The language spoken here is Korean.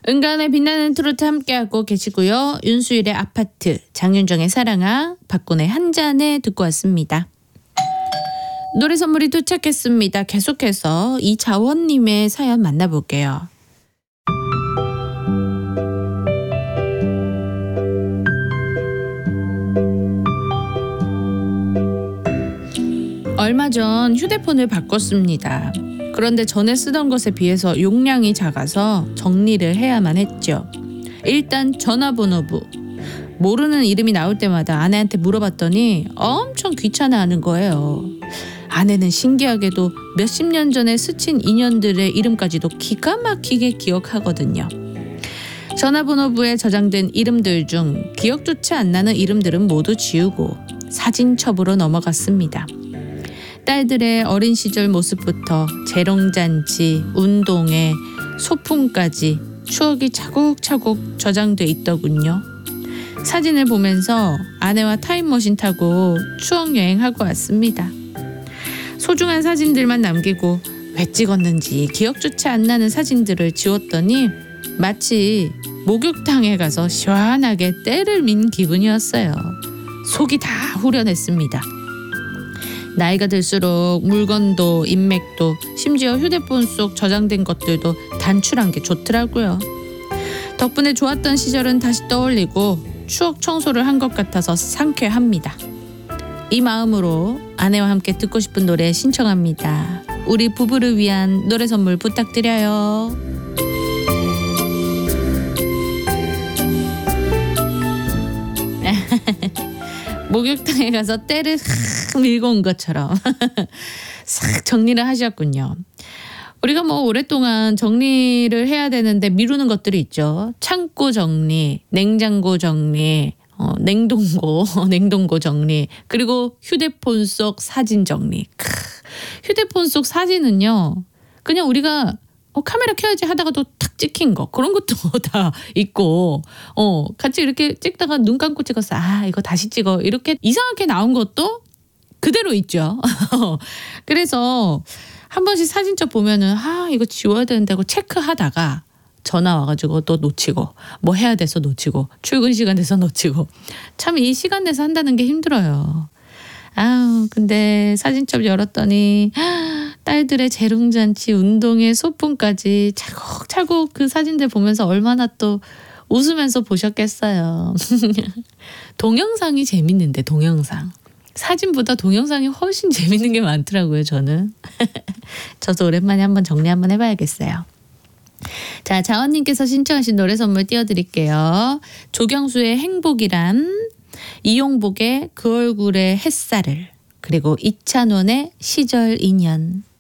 은간의 빛나는 트로트 함께하고 계시고요. 윤수일의 아파트, 장윤정의 사랑아, 박군의 한 잔에 듣고 왔습니다. 노래 선물이 도착했습니다. 계속해서 이자원님의 사연 만나볼게요. 얼마 전 휴대폰을 바꿨습니다. 그런데 전에 쓰던 것에 비해서 용량이 작아서 정리를 해야만 했죠. 일단 전화번호부. 모르는 이름이 나올 때마다 아내한테 물어봤더니 엄청 귀찮아하는 거예요. 아내는 신기하게도 몇십 년 전에 스친 인연들의 이름까지도 기가 막히게 기억하거든요. 전화번호부에 저장된 이름들 중 기억조차 안 나는 이름들은 모두 지우고 사진첩으로 넘어갔습니다. 딸들의 어린 시절 모습부터 재롱잔치, 운동회, 소풍까지 추억이 차곡차곡 저장돼 있더군요. 사진을 보면서 아내와 타임머신 타고 추억여행하고 왔습니다. 소중한 사진들만 남기고 왜 찍었는지 기억조차 안 나는 사진들을 지웠더니 마치 목욕탕에 가서 시원하게 때를 민 기분이었어요. 속이 다 후련했습니다. 나이가 들수록 물건도 인맥도 심지어 휴대폰 속 저장된 것들도 단출한 게 좋더라고요. 덕분에 좋았던 시절은 다시 떠올리고 추억 청소를 한 것 같아서 상쾌합니다. 이 마음으로 아내와 함께 듣고 싶은 노래 신청합니다. 우리 부부를 위한 노래 선물 부탁드려요. 목욕탕에 가서 때를 싹 밀고 온 것처럼 싹 정리를 하셨군요. 우리가 뭐 오랫동안 정리를 해야 되는데 미루는 것들이 있죠. 창고 정리, 냉장고 정리, 냉동고 정리, 그리고 휴대폰 속 사진 정리. 휴대폰 속 사진은요, 그냥 우리가 카메라 켜야지 하다가도 탁 찍힌 거, 그런 것도 다 있고, 같이 이렇게 찍다가 눈 감고 찍었어. 이거 다시 찍어. 이렇게 이상하게 나온 것도 그대로 있죠. 그래서 한 번씩 사진첩 보면은 이거 지워야 되는데 하고 체크하다가 전화 와가지고 또 놓치고, 뭐 해야 돼서 놓치고, 출근 시간 돼서 놓치고, 참 이 시간 내서 한다는 게 힘들어요. 근데 사진첩 열었더니 딸들의 재롱잔치, 운동회, 소풍까지 차곡차곡 그 사진들 보면서 얼마나 또 웃으면서 보셨겠어요. 동영상이 재밌는데, 동영상. 사진보다 동영상이 훨씬 재밌는 게 많더라고요, 저는. 저도 오랜만에 한번 정리 한번 해봐야겠어요. 자, 자원님께서 신청하신 노래 선물 띄워드릴게요. 조경수의 행복이란, 이용복의 그 얼굴의 햇살을, 그리고 이찬원의 시절 인연.